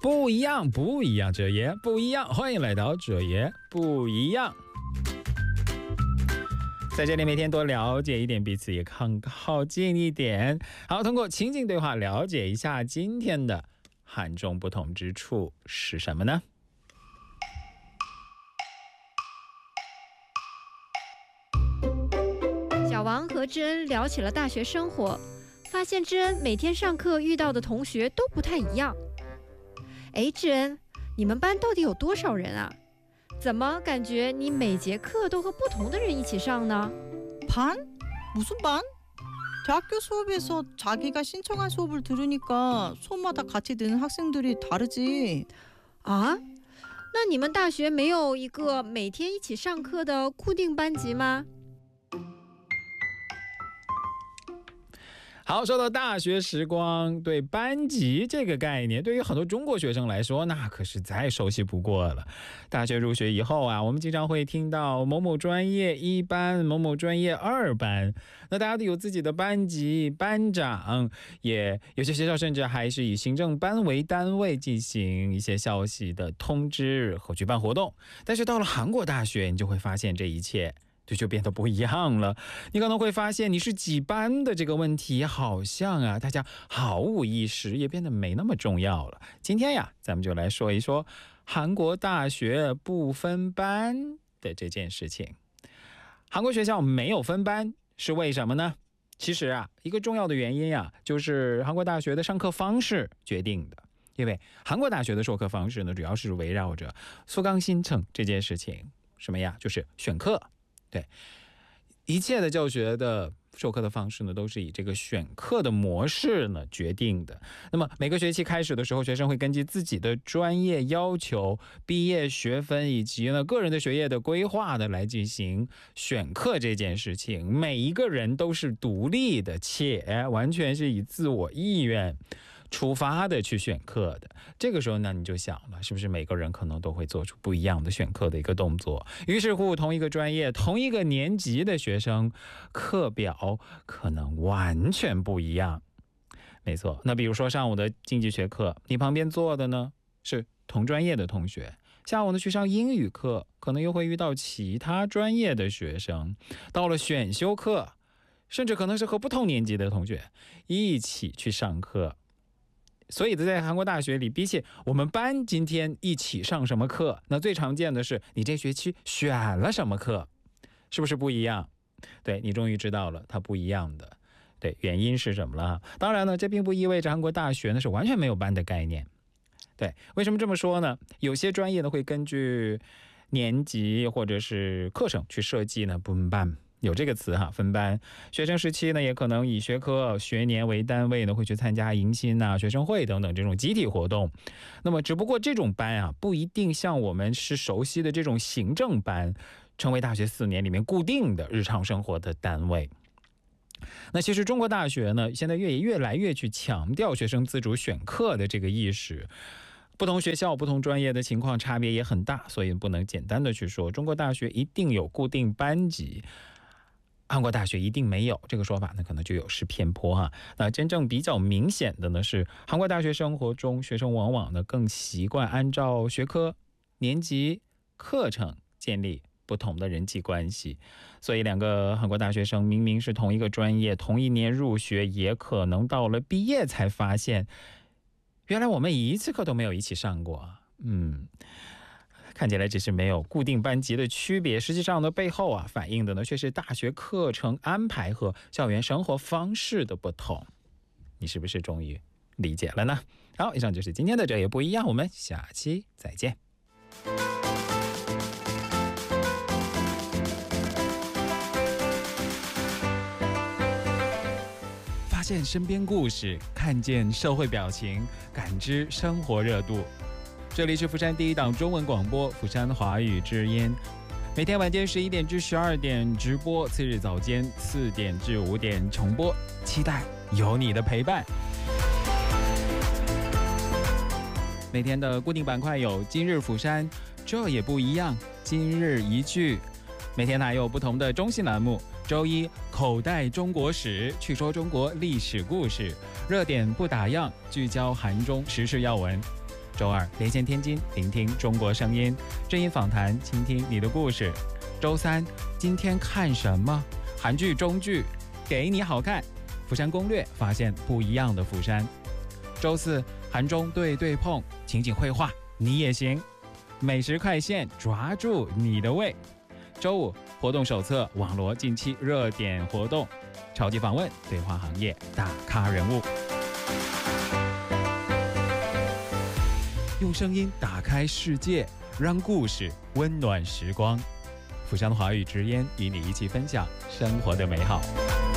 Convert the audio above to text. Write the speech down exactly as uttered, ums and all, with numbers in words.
不一样，不一样，这也不一样。欢迎来到这也不一样。在这里每天多了解一点彼此，也更靠近一点。好，通过情景对话了解一下今天的罕众不同之处是什么呢？ 小王和智恩聊起了大学生活，发现智恩每天上课遇到的同学都不太一样。哎，智恩，你们班到底有多少人啊？怎么感觉你每节课都和不同的人一起上呢？ 반? 무슨 반? 대학교 수업에서 자기가 신청한 수업을 들으니까 수업마다 같이 듣는 학생들이 다르지. 啊？那你们大学没有一个每天一起上课的固定班级吗？ 好，说到大学时光，对班级这个概念，对于很多中国学生来说，那可是再熟悉不过了。大学入学以后啊，我们经常会听到某某专业一班，某某专业二班，那大家都有自己的班级、班长，也有些学校甚至还是以行政班为单位进行一些消息的通知和举办活动。但是到了韩国大学，你就会发现这一切就就变得不一样了。你可能会发现你是几班的这个问题好像啊大家毫无意识，也变得没那么重要了。今天呀咱们就来说一说韩国大学不分班的这件事情。韩国学校没有分班是为什么呢？其实啊一个重要的原因啊就是韩国大学的上课方式决定的。因为韩国大学的授课方式呢主要是围绕着缩纲新程这件事情。什么呀？就是选课。对，一切的教学的授课的方式呢，都是以这个选课的模式呢决定的。那么每个学期开始的时候，学生会根据自己的专业要求、毕业学分以及呢个人的学业的规划的来进行选课这件事情。每一个人都是独立的，且完全是以自我意愿出发的去选课的。这个时候呢你就想了，是不是每个人可能都会做出不一样的选课的一个动作？于是乎同一个专业同一个年级的学生课表可能完全不一样。没错，那比如说上午的经济学课，你旁边坐的呢是同专业的同学，下午呢去上英语课，可能又会遇到其他专业的学生。到了选修课，甚至可能是和不同年级的同学一起去上课。所以在韩国大学里，比起我们班今天一起上什么课，那最常见的是你这学期选了什么课，是不是不一样？对，你终于知道了它不一样的对原因是什么了。当然呢这并不意味着韩国大学呢是完全没有班的概念。对，为什么这么说呢？有些专业呢会根据年级或者是课程去设计呢分班，有这个词哈，分班。学生时期呢也可能以学科学年为单位呢会去参加迎新啊、学生会等等这种集体活动。那么只不过这种班啊不一定像我们是熟悉的这种行政班成为大学四年里面固定的日常生活的单位。那其实中国大学呢现在越越来越去强调学生自主选课的这个意识。不同学校不同专业的情况差别也很大，所以不能简单的去说中国大学一定有固定班级，韩国大学一定没有，这个说法呢可能就有失偏颇哈。那真正比较明显的呢是韩国大学生活中学生往往呢更习惯按照学科、年级、课程建立不同的人际关系。所以两个韩国大学生明明是同一个专业，同一年入学，也可能到了毕业才发现原来我们一次课都没有一起上过。嗯，看起来只是没有固定班级的区别，实际上呢背后啊反映的呢却是大学课程安排和校园生活方式的不同。你是不是终于理解了呢？好，以上就是今天的这也不一样，我们下期再见。发现身边故事，看见社会表情，感知生活热度。这里是釜山第一档中文广播釜山华语之音，每天晚间十一点至十二点直播，次日早间四点至五点重播，期待有你的陪伴。每天的固定板块有今日釜山，这也不一样，今日一句。每天还有不同的中心栏目，周一口袋中国史，去说中国历史故事，热点不打烊，聚焦韩中时事要闻。 周二连线天津，聆听中国声音，正音访谈，倾听你的故事。周三今天看什么？韩剧、中剧，给你好看。釜山攻略，发现不一样的釜山。周四韩中对对碰，情景绘画，你也行。美食快线，抓住你的胃。周五活动手册，网罗近期热点活动。超级访问，对话行业大咖人物。用声音打开世界，让故事温暖时光。釜山华语之音与你一起分享生活的美好。